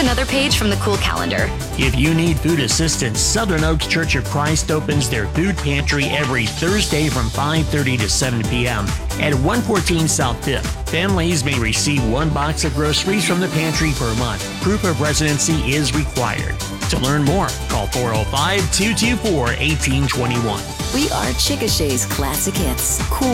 another page from the cool calendar. If you need food assistance, Southern Oaks Church of Christ opens their food pantry every Thursday from 5:30 to 7 p.m. at 114 South 5th. Families may receive one box of groceries from the pantry per month. Proof of residency is required. To learn more, call 405-224-1821. We are Chickasha's classic hits. Cool.